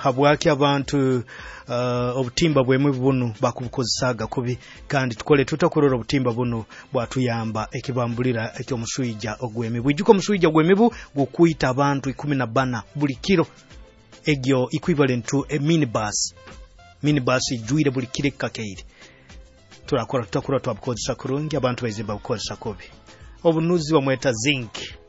habwaki abantu obutimba bwemu bunu bakubukozesaaga kubi kandi tukole tutakurora obutimba bunu bwatuyamba ekibambulira ekyomuswija ogw'emibu ijjuko omuswija gw'emibu gukuyita abantu 14 buli kiro egyo equivalent to a minibus ijwire buli kiro ekkakeire tutakura twabukozesa kurungi abantu baize babukozesa kubi obunuzi bamweta zinc